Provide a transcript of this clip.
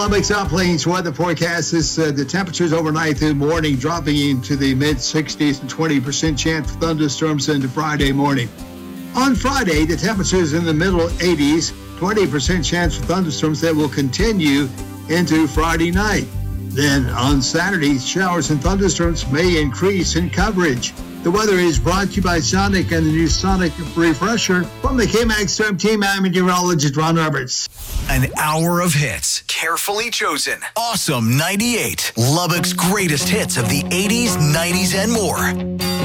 Lubbock South Plains weather forecast is the temperatures overnight through morning dropping into the mid-60s and 20% chance of thunderstorms into Friday morning. On Friday, the temperatures in the middle 80s, 20% chance of thunderstorms that will continue into Friday night. Then on Saturday, showers and thunderstorms may increase in coverage. The weather is brought to you by Sonic and the new Sonic Refresher from the KMAX Storm Team. I'm meteorologist Ron Roberts. An hour of hits, carefully chosen. Awesome 98, Lubbock's greatest hits of the 80s, 90s, and more.